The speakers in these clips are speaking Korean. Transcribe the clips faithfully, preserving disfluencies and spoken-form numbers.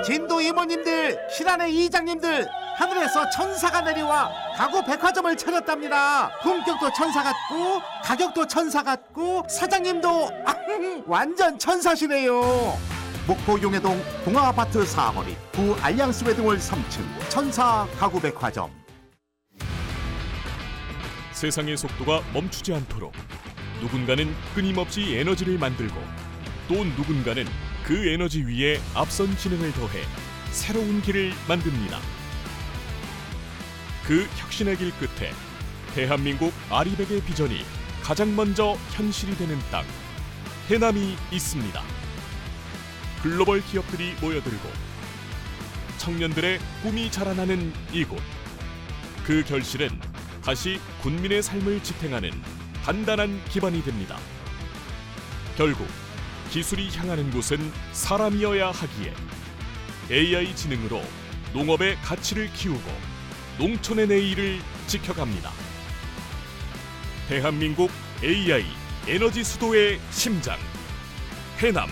진도 이모님들, 신안의 이장님들, 하늘에서 천사가 내려와 가구 백화점을 차렸답니다. 품격도 천사 같고 가격도 천사 같고 사장님도 완전 천사시네요. 목포 용해동 동아아파트 사거리 구 알lian스 웨딩홀 삼 층 천사 가구 백화점. 세상의 속도가 멈추지 않도록 누군가는 끊임없이 에너지를 만들고 또 누군가는 그 에너지 위에 앞선 지능을 더해 새로운 길을 만듭니다. 그 혁신의 길 끝에 대한민국 아리백의 비전이 가장 먼저 현실이 되는 땅, 해남이 있습니다. 글로벌 기업들이 모여들고 청년들의 꿈이 자라나는 이곳. 그 결실은 다시 군민의 삶을 지탱하는 단단한 기반이 됩니다. 결국 기술이 향하는 곳은 사람이어야 하기에 에이아이 지능으로 농업의 가치를 키우고 농촌의 내일을 지켜갑니다. 대한민국 에이아이 에너지 수도의 심장, 해남.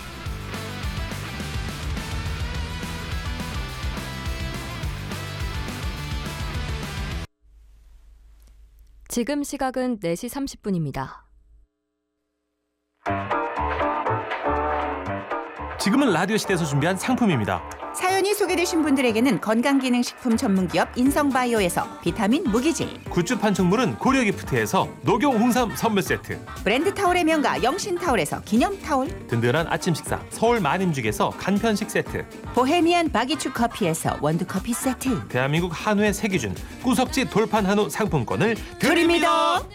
지금 시각은 네 시 삼십 분입니다. 지금은 라디오 시대에서 준비한 상품입니다. 사연이 소개되신 분들에게는 건강기능식품 전문기업 인성바이오에서 비타민 무기질, 굿즈 판촉물은 고려기프트에서 녹용 홍삼 선물 세트, 브랜드 타올의 명가 영신타올에서 기념타올, 든든한 아침 식사 서울 만임죽에서 간편식 세트, 보헤미안 바기추 커피에서 원두커피 세트, 대한민국 한우의 세기준 구석지 돌판 한우 상품권을 드립니다. 드립니다.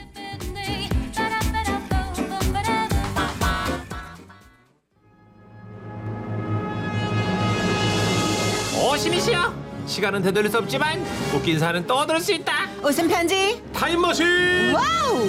오심이시여, 시간은 되돌릴 수 없지만 웃긴 사연은 또 들을 수 있다. 웃음 편지 타임머신. 와우.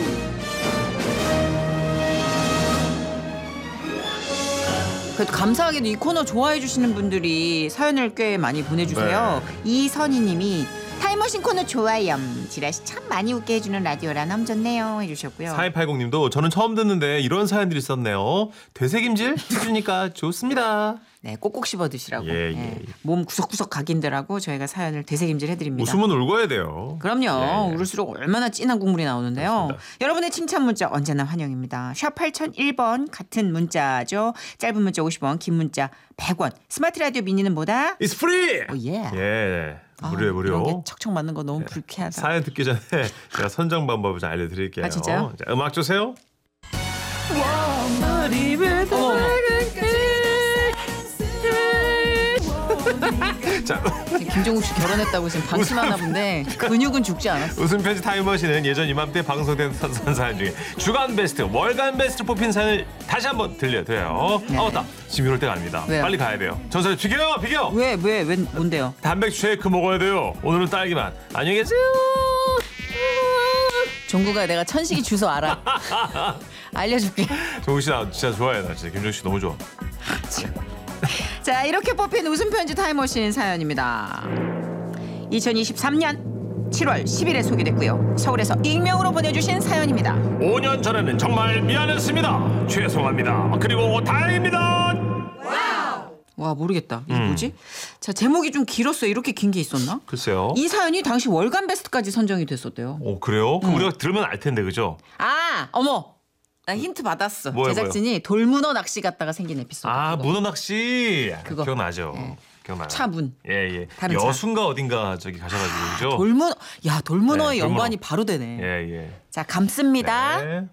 그래도 감사하게도 이 코너 좋아해 주시는 분들이 사연을 꽤 많이 보내주세요. 네. 이선희님이 타임머신 코너 좋아요. 지라시 참 많이 웃게 해주는 라디오라 너무 좋네요 해주셨고요. 사이팔공님도 저는 처음 듣는데 이런 사연들이 있었네요. 되새김질 해주니까 좋습니다. 네, 꼭꼭 씹어 드시라고. 예, 예, 네, 예. 몸 구석구석 각인들하고 저희가 사연을 되새김질 해드립니다. 웃으면 울어야 돼요. 그럼요. 예, 예. 울을수록 얼마나 진한 국물이 나오는데요. 그렇습니다. 여러분의 칭찬 문자 언제나 환영입니다. 샵 팔공공일 번 같은 문자죠. 짧은 문자 오십 원, 긴 문자 백 원. 스마트 라디오 미니는 뭐다? It's free. 오, 예. 예. 아, 무료에 무료. 이런 게 척척 맞는 거 너무 예. 불쾌하다. 사연 듣기 전에 제가 선정 방법을 좀 알려드릴게요. 아, 진짜요? 자, 음악 주세요. 자, 김종국 씨 결혼했다고 지금 방심하나 본데 근육은 죽지 않았어. 웃음 편지 타임머신은 예전 이맘때 방송된 선선 사연 중에 주간 베스트, 월간 베스트 뽑힌 사연을 다시 한번 들려드려요. 네. 아 맞다, 지금 이럴 때가 아닙니다. 왜요? 빨리 가야 돼요. 전설의 비겨 비겨. 왜, 왜, 왜, 뭔데요? 단백질 쉐이크 먹어야 돼요. 오늘은 딸기만. 안녕히 계세요. 종국아, 내가 천식이 주소 알아. 알려줄게. 종국 씨 나 진짜 좋아해. 나 진짜 김종국 씨 너무 좋아. 자, 이렇게 뽑힌 웃음 편지 타임머신 사연입니다. 이천이십삼 년 칠월 십일에 소개됐고요. 서울에서 익명으로 보내주신 사연입니다. 오 년 전에는 정말 미안했습니다. 죄송합니다. 그리고 다행입니다. 와, 모르겠다. 이게 음. 뭐지? 자, 제목이 좀 길었어요. 이렇게 긴 게 있었나? 글쎄요. 이 사연이 당시 월간 베스트까지 선정이 됐었대요. 오 그래요? 그럼 우리가 들으면 알 텐데 그죠? 아, 어머. 나 힌트 받았어. 뭐요, 제작진이 돌문어 낚시 갔다가 생긴 에피소드. 아 그거. 문어 낚시. 그거. 기억나죠? 예. 기억나요. 차문. 예예. 다른 차. 여수인가 어딘가 저기 가셔가지고 그죠? 돌문어. 야, 돌문어의 네, 돌문어. 연관이 바로 되네. 예예. 자, 감습니다. 네.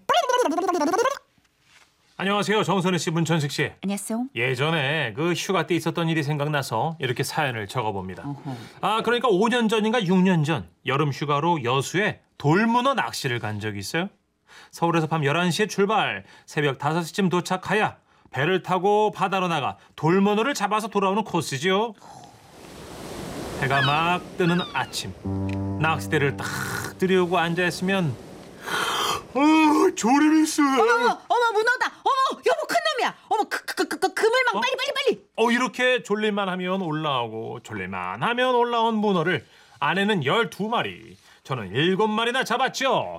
안녕하세요, 정선희 씨, 문천식 씨. 안녕하세요. 예전에 그 휴가 때 있었던 일이 생각나서 이렇게 사연을 적어봅니다. 어허. 아 그러니까 오 년 전인가 육 년 전 여름 휴가로 여수에 돌문어 낚시를 간 적이 있어요. 서울에서 밤 열한 시에 출발, 새벽 다섯 시쯤 도착하여 배를 타고 바다로 나가 돌문어를 잡아서 돌아오는 코스지요. 해가 막 뜨는 아침, 낚싯대를 딱 들이우고 앉아있으면 어, 졸음이 있어. 어머, 어머, 문어다. 어머, 여보, 큰 놈이야. 어머, 그, 그, 그, 그, 그물망 어? 빨리, 빨리, 빨리. 어 이렇게 졸릴만 하면 올라오고 졸릴만 하면 올라온 문어를 아내는 열두 마리, 저는 일곱 마리나 잡았죠.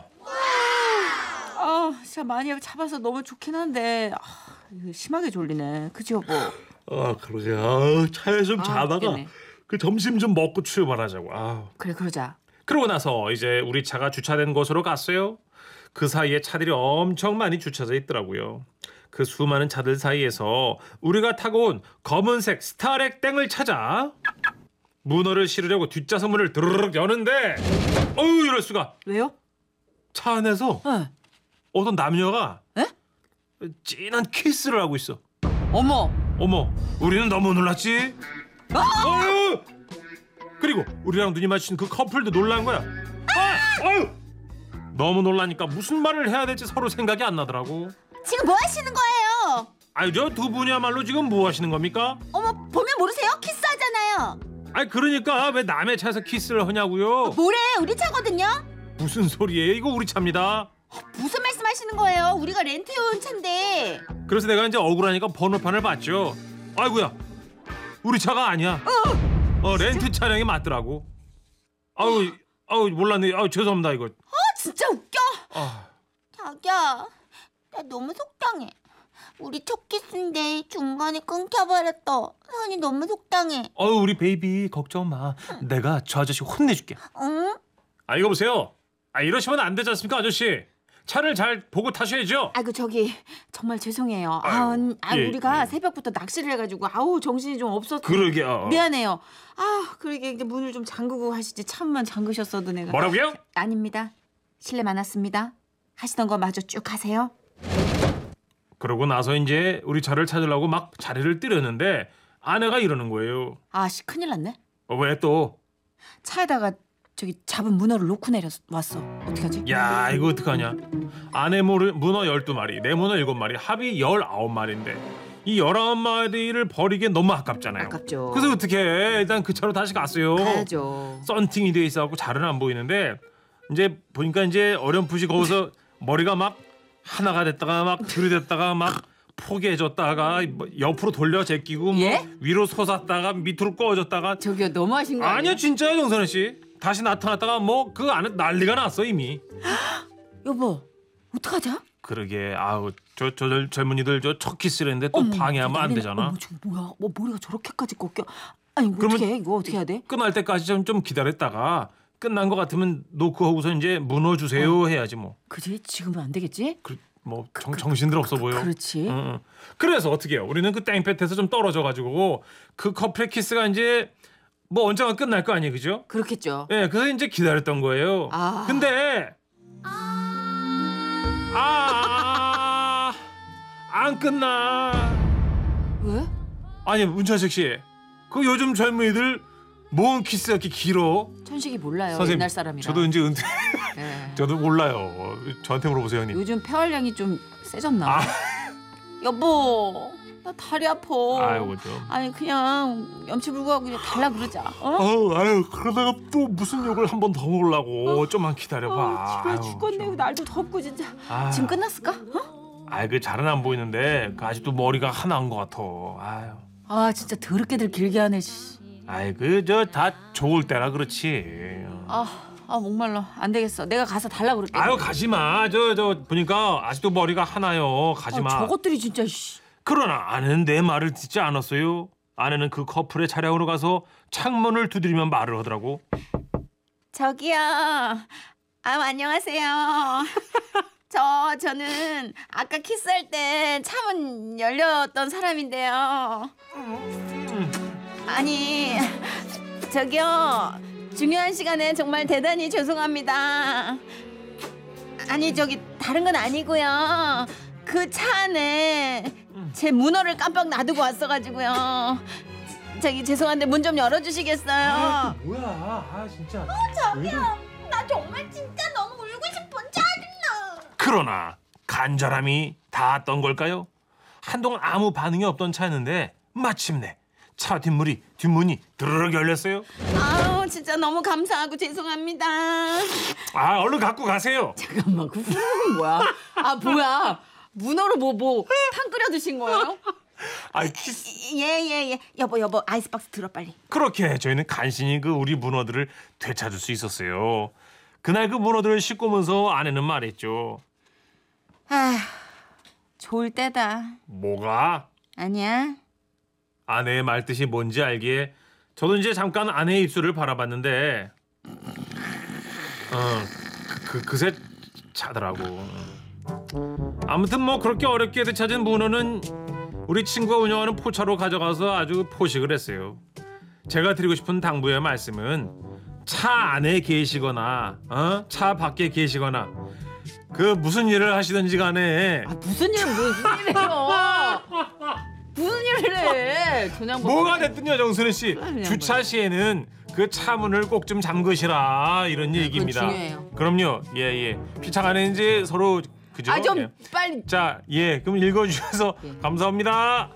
아, 진짜 많이 잡아서 너무 좋긴 한데 아, 이거 심하게 졸리네. 그치, 여보? 아 그러게. 아, 차에 좀 아, 자다가 웃기네. 그 점심 좀 먹고 출발하자고. 아. 그래 그러자. 그러고 나서 이제 우리 차가 주차된 곳으로 갔어요. 그 사이에 차들이 엄청 많이 주차져 있더라고요. 그 수많은 차들 사이에서 우리가 타고 온 검은색 스타렉 땡을 찾아 문어를 실으려고 뒷좌석 문을 드르륵 여는데 어휴 이럴 수가. 왜요? 차 안에서 네. 어떤 남녀가 에? 진한 키스를 하고 있어. 어머. 어머, 우리는 너무 놀랐지. 어휴! 그리고 우리랑 눈이 마주친 그 커플도 놀란 거야. 아, 어휴! 너무 놀라니까 무슨 말을 해야 될지 서로 생각이 안 나더라고. 지금 뭐 하시는 거예요? 아유, 저 두 분이야말로 지금 뭐 하시는 겁니까? 어머, 보면 모르세요? 키스하잖아요. 아니 그러니까 왜 남의 차에서 키스를 하냐고요? 뭐래? 우리 차거든요. 무슨 소리예요? 이거 우리 차입니다. 무슨 말씀하시는 거예요? 우리가 렌트해온 차인데. 그래서 내가 이제 억울하니까 번호판을 봤죠. 아이고야, 우리 차가 아니야. 어, 렌트 차량이 맞더라고. 아우, 아우 몰랐네. 아우 죄송합니다 이거. 어, 진짜 웃겨. 아, 자기야, 나 너무 속상해. 우리 첫 키스인데 중간에 끊겨버렸어. 선이 너무 속상해. 어우 우리 베이비 걱정 마. 내가 저 아저씨 혼내줄게. 응? 아 이거 보세요. 아 이러시면 안 되지 않습니까 아저씨? 차를 잘 보고 타셔야죠. 아이고 저기 정말 죄송해요. 아유, 아, 음, 아 예, 우리가 예. 새벽부터 낚시를 해가지고 아우 정신이 좀 없었어. 그러게. 어. 미안해요. 아 그러게 이제 문을 좀 잠그고 하시지 참만 잠그셨어도 내가. 뭐라고요? 아닙니다. 실례 많았습니다. 하시던 거 마저 쭉 하세요. 그러고 나서 이제 우리 차를 찾으려고 막 자리를 뜨렸는데 아내가 이러는 거예요. 아씨 큰일 났네. 어, 왜 또? 차에다가 저기 잡은 문어를 놓고 내려왔어. 어떡하지? 야 이거 어떡하냐. 아내 모르, 문어 열두 마리, 내 문어 일곱 마리, 합이 열아홉 마리인데 이 열아홉 마리를 버리기엔 너무 아깝잖아요. 아깝죠. 그래서 어떻게 해? 일단 그 차로 다시 갔어요. 가야죠. 썬팅이 돼 있어갖고 잘은 안 보이는데 이제 보니까 이제 어렴풋이 거기서 머리가 막 하나가 됐다가 막 들이댔다가 막 포개졌다가 뭐 옆으로 돌려 제끼고 뭐 예? 위로 솟았다가 밑으로 꺼졌다가 저기요 너무하신 거 아니에요? 아니요 진짜요 정선혜 씨. 다시 나타났다가 뭐 그 안에 난리가 났어 이미. 여보 어떡하자? 그러게 아우 저 저 젊은이들 저 첫 키스를 했는데 또 방해하면 안 난리나- 되잖아. 어머, 저 뭐야? 뭐 머리가 저렇게까지 꺾여? 아니 뭐 그러면- 어떻게 해? 이거 어떻게 해야 돼? 끝날 때까지 좀, 좀 기다렸다가 끝난 것 같으면 놓고 하고서 이제 문어 주세요 해야지 뭐. 그지? 지금은 안 되겠지? 그, 뭐 정, 정신들 없어 보여. 그렇지. 응, 응. 그래서 어떻게 해요? 우리는 그 땡볕에서 좀 떨어져 가지고 그 커플의 키스가 이제 뭐 언젠가 끝날 거 아니에요, 그죠? 그렇겠죠. 예, 그래서 이제 기다렸던 거예요. 아. 근데 아, 안 끝나. 왜? 아니 문찬식 씨, 그 요즘 젊은이들 뭔 키스가 이렇게 길어? 천식이 몰라요. 선생님, 옛날 사람이라. 저도 이제 은퇴, 예. 저도 몰라요. 저한테 물어보세요, 형님. 요즘 폐활량이 좀 세졌나? 아. 여보, 나 다리 아파. 아이고 좀. 아니 그냥 염치불구하고 그냥 달라 그러자. 어? 아유, 아유, 그러다가 또 무슨 욕을 한 번 더 먹으려고. 좀만 기다려봐. 아, 지루해 아유, 죽겠네. 좀. 날도 덥고 진짜. 아. 지금 끝났을까? 어? 아이, 그 잘은 안 보이는데 그 아직도 머리가 하나인 것 같아. 아유, 아 진짜 더럽게들 길게 하네. 씨. 아이, 그 저 다 좋을 때라 그렇지. 아, 아 목말라. 안 되겠어. 내가 가서 달라 그럴게. 아유, 가지 마. 저 저 보니까 아직도 머리가 하나요. 가지 마. 아, 저것들이 진짜. 씨. 그러나 아내는 내 말을 듣지 않았어요. 아내는 그 커플의 차량으로 가서 창문을 두드리며 말을 하더라고. 저기요. 아, 안녕하세요. 저 저는 아까 키스할 때 차문 열렸던 사람인데요. 아니, 저기요. 중요한 시간에 정말 대단히 죄송합니다. 아니, 저기 다른 건 아니고요. 그 차 안에 제 문어를 깜빡 놔두고 왔어가지고요. 저기 죄송한데 문 좀 열어주시겠어요? 뭐야? 아 진짜. 저기요. 나 정말 진짜 너무 울고 싶어. 짜증나. 그러나 간절함이 닿았던 걸까요? 한동안 아무 반응이 없던 차였는데 마침내 차 뒷문이 뒷문이 드르륵 열렸어요. 아우 진짜 너무 감사하고 죄송합니다. 아 얼른 갖고 가세요. 잠깐만 그 후루룩은 뭐야? 아 뭐야? 문어로 뭐 뭐 탕 끓여 드신 거예요? 아이 키스. 예예예. 예. 여보 여보 아이스박스 들어 빨리. 그렇게 저희는 간신히 그 우리 문어들을 되찾을 수 있었어요. 그날 그 문어들을 씻고 오면서 아내는 말했죠. 아 좋을 때다. 뭐가? 아니야. 아내의 말뜻이 뭔지 알기에 저도 이제 잠깐 아내의 입술을 바라봤는데 어, 그, 그새 차더라고. 아무튼 뭐 그렇게 어렵게 되찾은 문어는 우리 친구가 운영하는 포차로 가져가서 아주 포식을 했어요. 제가 드리고 싶은 당부의 말씀은 차 안에 계시거나 어? 차 밖에 계시거나 그 무슨 일을 하시든지 간에 아, 무슨 일 무슨 일이에요? 무슨 일을 해? 그냥 뭐 뭐가 됐든요, 정순혜 씨. 그냥 주차 시에는 그 차 문을 꼭 좀 잠그시라 이런 얘기입니다. 중요해요. 그럼요. 예, 예. 피차가 아닌지 서로 그죠? 아, 좀 예. 빨리. 자, 예. 그럼 읽어 주셔서 감사합니다.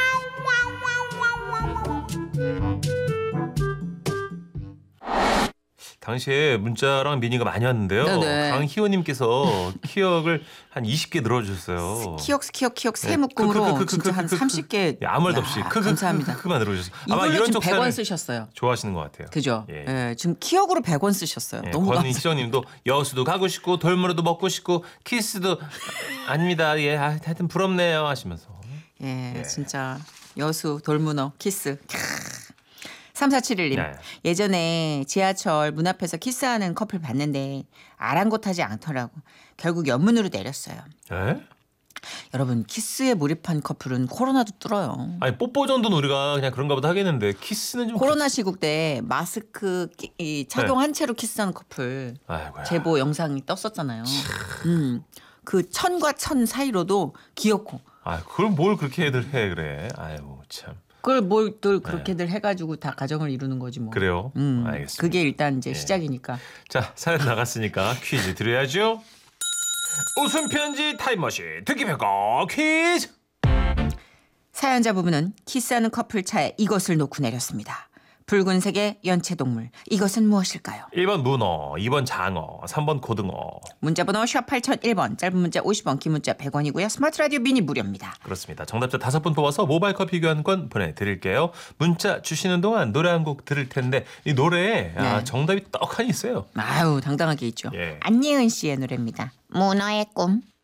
당시에 문자랑 미니가 많이 왔는데요. 네네. 강희원님께서 키역을 한 이십 개 늘어주셨어요. 키역 키역 키역 세 네. 묶음으로 크, 크, 크, 크, 진짜 크, 한 크, 크. 삼십 개. 예, 아무 말도 없이 야, 크크 감사합니다. 크크만 늘어주셨어요. 아마 이걸로 이런 지금 백 원 쪽사를 쓰셨어요. 좋아하시는 것 같아요. 그죠? 예. 예. 지금 키역으로 백 원 쓰셨어요. 예, 너무 감사해요. 권희정님도 여수도 가고 싶고 돌무로도 먹고 싶고 키스도 아닙니다. 예, 아, 하여튼 부럽네요 하시면서. 예, 예. 진짜 여수 돌문어 키스. 삼사칠일 님 네. 예전에 지하철 문 앞에서 키스하는 커플 봤는데 아랑곳하지 않더라고. 결국 연문으로 내렸어요. 예? 여러분 키스에 몰입한 커플은 코로나도 뚫어요. 아니 뽀뽀 정도는 우리가 그냥 그런가 보다 하겠는데 키스는 좀 코로나 시국 때 마스크 끼- 이 착용한 채로 키스하는 커플 아이고야. 제보 영상이 떴었잖아요. 음, 그 천과 천 사이로도 귀엽고 아, 그걸 뭘 그렇게 애들 해 그래. 아이고 참. 그걸 뭘들 그렇게들 해가지고 다 가정을 이루는 거지 뭐. 그래요? 음, 알겠습니다. 그게 일단 이제 예. 시작이니까. 자, 사연 나갔으니까 퀴즈 드려야죠. 웃음 편지 타임머신 듣기 평가 퀴즈. 사연자 부부는 키스하는 커플 차에 이것을 놓고 내렸습니다. 붉은색의 연체동물. 이것은 무엇일까요? 일 번 문어, 이 번 장어, 삼 번 고등어. 문자번호 샵 팔공공일 번, 짧은 문자 오십 원, 긴 문자 백 원이고요. 스마트 라디오 미니 무료입니다. 그렇습니다. 정답자 다섯 분 뽑아서 모바일 커피 교환권 보내드릴게요. 문자 주시는 동안 노래 한 곡 들을 텐데 이 노래에 아, 네. 정답이 떡하니 있어요. 아유 당당하게 있죠. 예. 안예은 씨의 노래입니다. 문어의 꿈.